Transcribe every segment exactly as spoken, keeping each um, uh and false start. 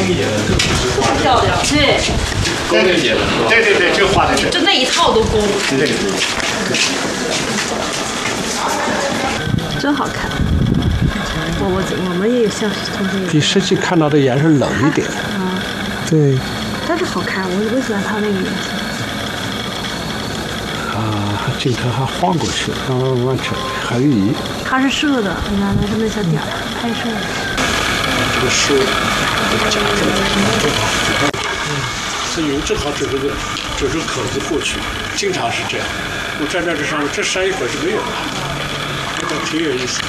漂亮，对。 对对对对对对，这画的是。 就那一套都勾。 对。 真好看。我我我们也有像同学。 比实际看到的颜色冷一点。 啊。 对。 但是好看，我我喜欢它那个颜色。 啊，镜头还晃过去，慢慢慢慢扯，横移。 它是射的，你看它这么小点儿，拍摄的。 这个树，这个夹子，正好，嗯，这云正好指这个指这个口子过去，经常是这样。我站在这上面，这山一会儿是没有的，这个挺有意思。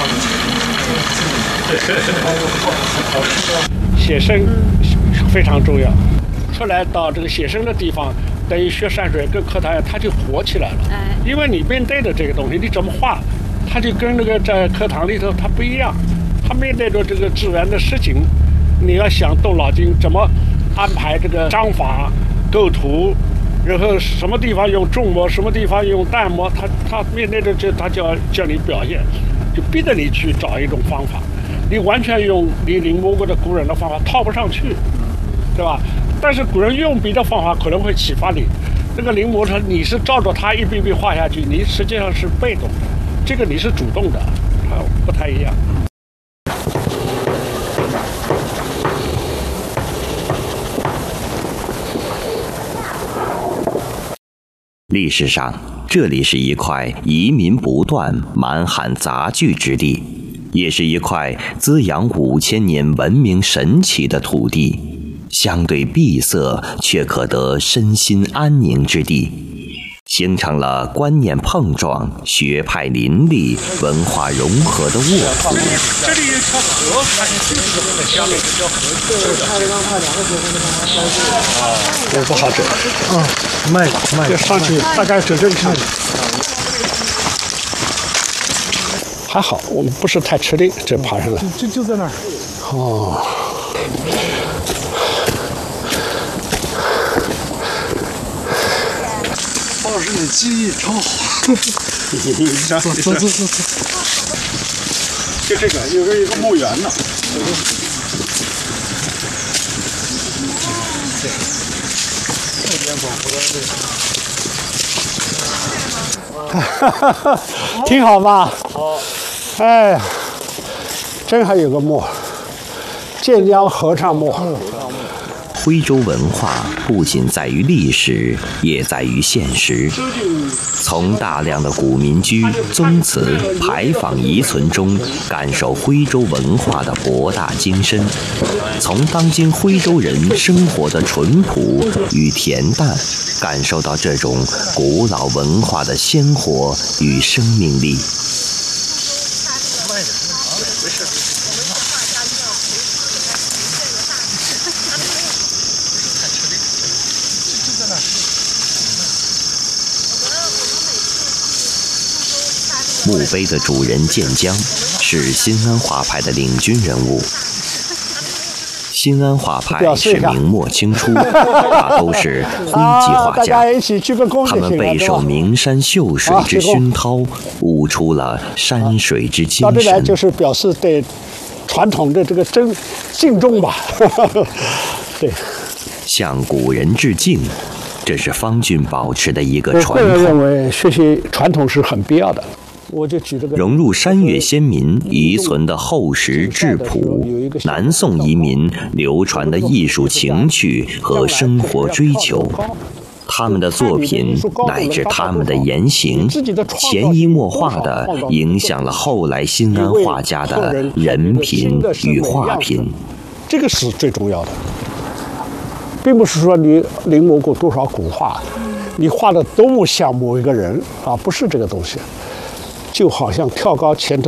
写生非常重要，出来到这个写生的地方。等于学山水跟课堂它就活起来了，因为你面对的这个东西，你怎么画，它就跟那个在课堂里头它不一样。它面对着这个自然的事情，你要想动脑筋怎么安排这个章法、构图，然后什么地方用重墨，什么地方用淡墨，它它面对着这，它就要叫你表现，就逼着你去找一种方法。你完全用你临摹过的古人的方法套不上去，对吧？但是古人用笔的方法可能会启发你，这个临摹它你是照着它一笔笔画下去，你实际上是被动的，这个你是主动的，它不太一样。 历史上，这里是一块移民不断、满含杂聚之地，也是一块滋养五千年文明神奇的土地。相对闭塞却可得身心安宁之地，形成了观念碰撞、学派林立、文化融合的卧铺。 这里有条河，就是下面这条河。这不好走。嗯，慢慢。要上去，大概走这里上去。还好，我们不是太吃力，这爬上来。 就就在那儿。 哦。 老师，你记忆超好。走走走走走。 就这个，有个一个墓园呢。哈哈哈，挺好吧？好。哎呀，真还有个墓，建江合唱墓。 徽州文化不仅在于历史，也在于现实。从大量的古民居、宗祠、牌坊遗存中，感受徽州文化的博大精深；从当今徽州人生活的淳朴与恬淡，感受到这种古老文化的鲜活与生命力。墓碑的主人建江是新安画派的领军人物。新安画派是明末清初，大都是徽籍画家，他们备受名山秀水之熏陶，悟出了山水之精神。 到这来就是表示对传统的这个尊敬重吧。对， 向古人致敬，这是方俊保持的一个传统。 我个人认为学习传统是很必要的。我就举这个融入山岳先民遗存的厚实质朴，南宋移民流传的艺术情趣和生活追求，他们的作品乃至他们的言行，潜移默化地影响了后来新安画家的人品与画品。 这个是最重要的，并不是说你临摹过多少古画，你画的多么像某一个人啊，不是这个东西。就好像跳高前头